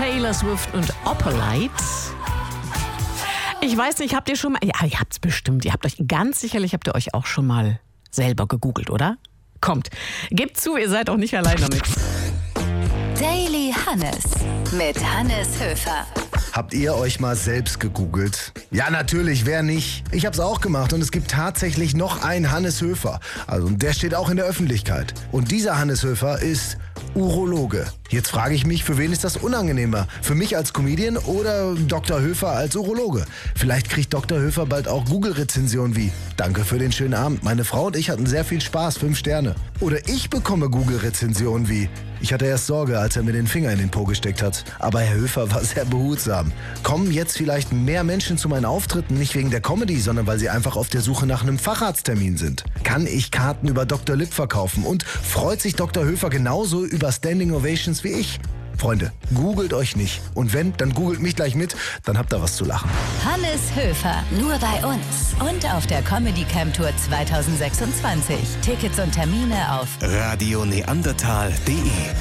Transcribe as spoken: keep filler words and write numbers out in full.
Taylor Swift und Opalite. Ich weiß nicht, habt ihr schon mal, ja, ihr habt's bestimmt, ihr habt euch, ganz sicherlich habt ihr euch auch schon mal selber gegoogelt, oder? Kommt, gebt zu, ihr seid auch nicht allein damit. Daily Hannes mit Hannes Höfer. Habt ihr euch mal selbst gegoogelt? Ja, natürlich, wer nicht? Ich hab's auch gemacht und es gibt tatsächlich noch einen Hannes Höfer. Also der steht auch in der Öffentlichkeit. Und dieser Hannes Höfer ist Urologe. Jetzt frage ich mich, für wen ist das unangenehmer? Für mich als Comedian oder Doktor Höfer als Urologe? Vielleicht kriegt Doktor Höfer bald auch Google-Rezensionen wie: Danke für den schönen Abend, meine Frau und ich hatten sehr viel Spaß, fünf Sterne. Oder ich bekomme Google-Rezensionen wie: Ich hatte erst Sorge, als er mir den Finger in den Po gesteckt hat. Aber Herr Höfer war sehr behutsam. Kommen jetzt vielleicht mehr Menschen zu meinen Auftritten, nicht wegen der Comedy, sondern weil sie einfach auf der Suche nach einem Facharzttermin sind? Kann ich Karten über Doktor Lipp verkaufen? Und freut sich Doktor Höfer genauso über Standing Ovations wie ich? Freunde, googelt euch nicht. Und wenn, dann googelt mich gleich mit, dann habt ihr was zu lachen. Hannes Höfer, nur bei uns und auf der Comedy Camp Tour zwanzig sechsundzwanzig. Tickets und Termine auf radio neandertal punkt de